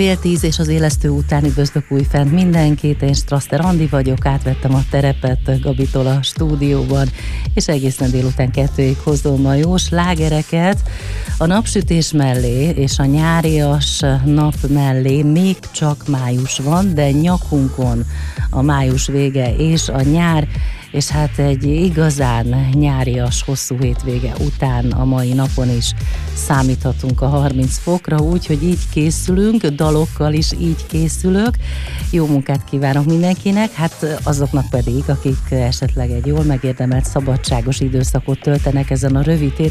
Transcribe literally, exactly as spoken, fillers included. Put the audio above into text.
Fél tíz és az élesztő után üdvözlök újfent mindenkit, én Strasser Andi vagyok, átvettem a terepet Gabitól a stúdióban, és egészen délután kettőig hozom a jó slágereket. A napsütés mellé és a nyárias nap mellé még csak május van, de nyakunkon a május vége és a nyár, és hát egy igazán nyárias, hosszú hétvége után a mai napon is számíthatunk a harminc fokra, úgyhogy így készülünk, dalokkal is így készülök. Jó munkát kívánok mindenkinek, hát azoknak pedig, akik esetleg egy jól megérdemelt szabadságos időszakot töltenek ezen a rövid